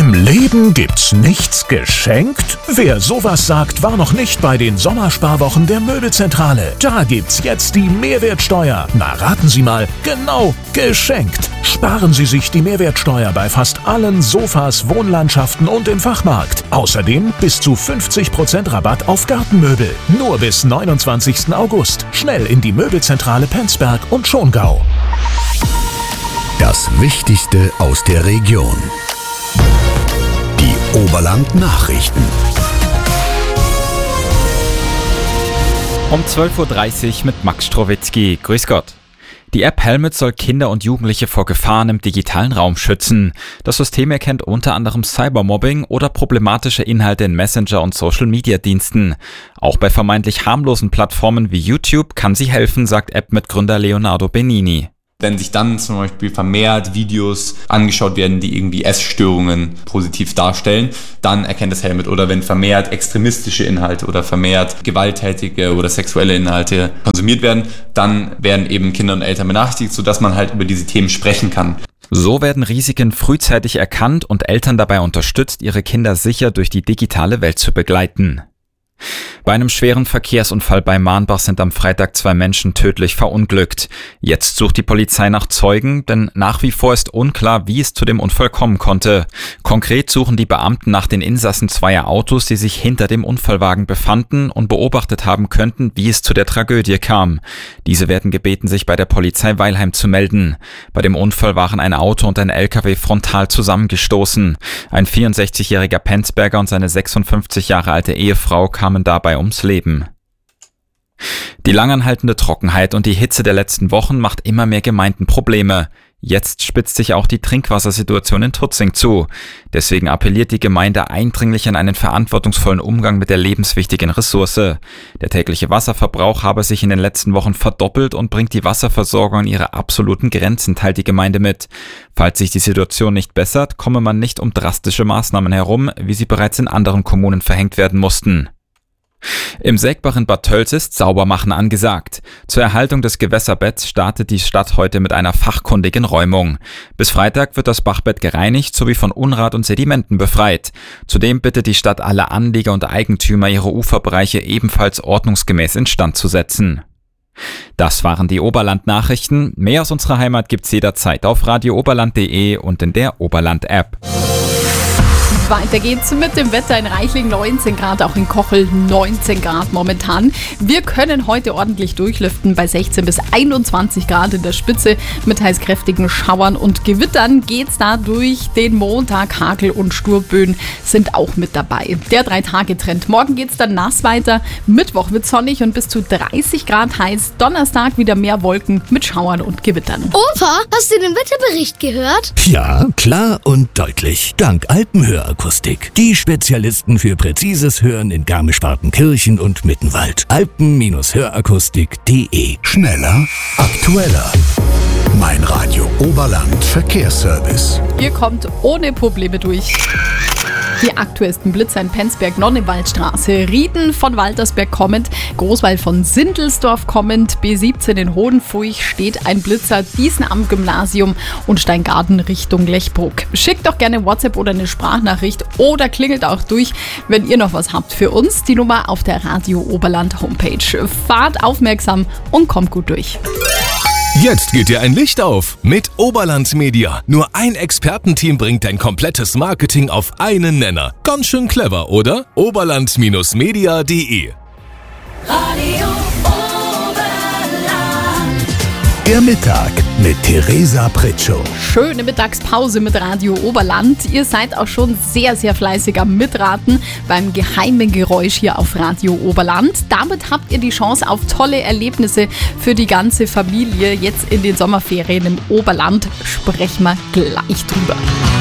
Im Leben gibt's nichts geschenkt? Wer sowas sagt, war noch nicht bei den Sommersparwochen der Möbelzentrale. Da gibt's jetzt die Mehrwertsteuer. Na, raten Sie mal, genau, geschenkt. Sparen Sie sich die Mehrwertsteuer bei fast allen Sofas, Wohnlandschaften und im Fachmarkt. Außerdem bis zu 50% Rabatt auf Gartenmöbel. Nur bis 29. August. Schnell in die Möbelzentrale Penzberg und Schongau. Das Wichtigste aus der Region. Die Oberland-Nachrichten. Um 12.30 Uhr mit Max Strowitzki. Grüß Gott. Die App Helmet soll Kinder und Jugendliche vor Gefahren im digitalen Raum schützen. Das System erkennt unter anderem Cybermobbing oder problematische Inhalte in Messenger- und Social-Media-Diensten. Auch bei vermeintlich harmlosen Plattformen wie YouTube kann sie helfen, sagt App-Mitgründer Leonardo Benini. Wenn sich dann zum Beispiel vermehrt Videos angeschaut werden, die irgendwie Essstörungen positiv darstellen, dann erkennt das Helmet. Oder wenn vermehrt extremistische Inhalte oder vermehrt gewalttätige oder sexuelle Inhalte konsumiert werden, dann werden eben Kinder und Eltern benachrichtigt, sodass man halt über diese Themen sprechen kann. So werden Risiken frühzeitig erkannt und Eltern dabei unterstützt, ihre Kinder sicher durch die digitale Welt zu begleiten. Bei einem schweren Verkehrsunfall bei Mahnbach sind am Freitag 2 Menschen tödlich verunglückt. Jetzt sucht die Polizei nach Zeugen, denn nach wie vor ist unklar, wie es zu dem Unfall kommen konnte. Konkret suchen die Beamten nach den Insassen zweier Autos, die sich hinter dem Unfallwagen befanden und beobachtet haben könnten, wie es zu der Tragödie kam. Diese werden gebeten, sich bei der Polizei Weilheim zu melden. Bei dem Unfall waren ein Auto und ein LKW frontal zusammengestoßen. Ein 64-jähriger Penzberger und seine 56 Jahre alte Ehefrau kamen dabei ums Leben. Die langanhaltende Trockenheit und die Hitze der letzten Wochen macht immer mehr Gemeinden Probleme. Jetzt spitzt sich auch die Trinkwassersituation in Tutzing zu. Deswegen appelliert die Gemeinde eindringlich an einen verantwortungsvollen Umgang mit der lebenswichtigen Ressource. Der tägliche Wasserverbrauch habe sich in den letzten Wochen verdoppelt und bringt die Wasserversorgung an ihre absoluten Grenzen, teilt die Gemeinde mit. Falls sich die Situation nicht bessert, komme man nicht um drastische Maßnahmen herum, wie sie bereits in anderen Kommunen verhängt werden mussten. Im Segbach in Bad Tölz ist Saubermachen angesagt. Zur Erhaltung des Gewässerbetts startet die Stadt heute mit einer fachkundigen Räumung. Bis Freitag wird das Bachbett gereinigt sowie von Unrat und Sedimenten befreit. Zudem bittet die Stadt alle Anlieger und Eigentümer, ihre Uferbereiche ebenfalls ordnungsgemäß instand zu setzen. Das waren die Oberland-Nachrichten. Mehr aus unserer Heimat gibt's jederzeit auf radiooberland.de und in der Oberland-App. Weiter geht's mit dem Wetter in Reichling, 19 Grad, auch in Kochel 19 Grad momentan. Wir können heute ordentlich durchlüften bei 16 bis 21 Grad in der Spitze. Mit heißkräftigen Schauern und Gewittern geht's da durch den Montag. Hagel und Sturböen sind auch mit dabei. Der 3-Tage-Trend. Morgen geht's dann nass weiter. Mittwoch wird sonnig und bis zu 30 Grad heiß. Donnerstag wieder mehr Wolken mit Schauern und Gewittern. Opa, hast du den Wetterbericht gehört? Ja, klar und deutlich. Dank Alpenhörakustik. Die Spezialisten für präzises Hören in Garmisch-Partenkirchen und Mittenwald. Alpen-Hörakustik.de. Schneller, aktueller. Mein Radio Oberland Verkehrsservice. Ihr kommt ohne Probleme durch. Die aktuellsten Blitzer in Penzberg, Nonnewaldstraße, Rieden von Waltersberg kommend, Großwald von Sindelsdorf kommend, B17 in Hohenfurch steht ein Blitzer, Diesen am Gymnasium und Steingarten Richtung Lechbruck. Schickt doch gerne WhatsApp oder eine Sprachnachricht oder klingelt auch durch, wenn ihr noch was habt für uns. Die Nummer auf der Radio Oberland Homepage. Fahrt aufmerksam und kommt gut durch. Jetzt geht dir ein Licht auf mit Oberland Media. Nur ein Expertenteam bringt dein komplettes Marketing auf einen Nenner. Ganz schön clever, oder? Oberland-media.de. Radio Oberland. Der Mittag mit Theresa Pritschow. Schöne Mittagspause mit Radio Oberland. Ihr seid auch schon sehr, sehr fleißig am Mitraten beim geheimen Geräusch hier auf Radio Oberland. Damit habt ihr die Chance auf tolle Erlebnisse für die ganze Familie. Jetzt in den Sommerferien im Oberland sprechen wir gleich drüber.